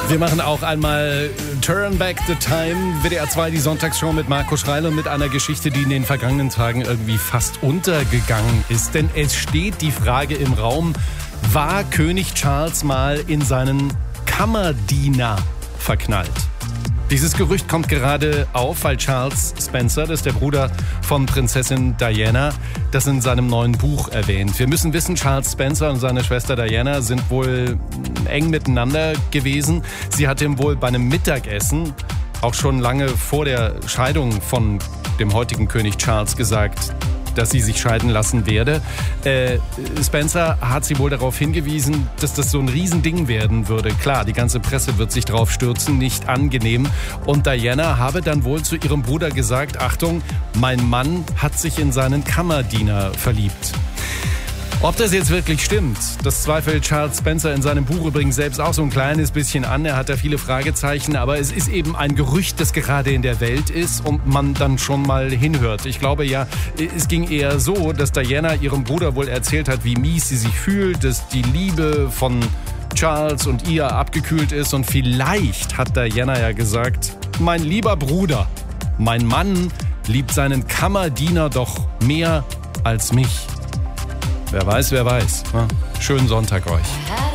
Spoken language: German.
Wir machen auch einmal Turn Back the Time, WDR 2, die Sonntagsshow mit Marco Schreil und mit einer Geschichte, die in den vergangenen Tagen irgendwie fast untergegangen ist. Denn es steht die Frage im Raum, war König Charles mal in seinen Kammerdiener verknallt? Dieses Gerücht kommt gerade auf, weil Charles Spencer, das ist der Bruder von Prinzessin Diana, das in seinem neuen Buch erwähnt. Wir müssen wissen, Charles Spencer und seine Schwester Diana sind wohl eng miteinander gewesen. Sie hat ihm wohl bei einem Mittagessen, auch schon lange vor der Scheidung von dem heutigen König Charles, gesagt, dass sie sich scheiden lassen werde. Spencer hat sie wohl darauf hingewiesen, dass das so ein Riesending werden würde. Klar, die ganze Presse wird sich drauf stürzen, nicht angenehm. Und Diana habe dann wohl zu ihrem Bruder gesagt, Achtung, mein Mann hat sich in seinen Kammerdiener verliebt. Ob das jetzt wirklich stimmt, das zweifelt Charles Spencer in seinem Buch übrigens selbst auch so ein kleines bisschen an. Er hat da viele Fragezeichen, aber es ist eben ein Gerücht, das gerade in der Welt ist und man dann schon mal hinhört. Ich glaube ja, es ging eher so, dass Diana ihrem Bruder wohl erzählt hat, wie mies sie sich fühlt, dass die Liebe von Charles und ihr abgekühlt ist und vielleicht hat Diana ja gesagt, mein lieber Bruder, mein Mann liebt seinen Kammerdiener doch mehr als mich. Wer weiß, wer weiß. Schönen Sonntag euch.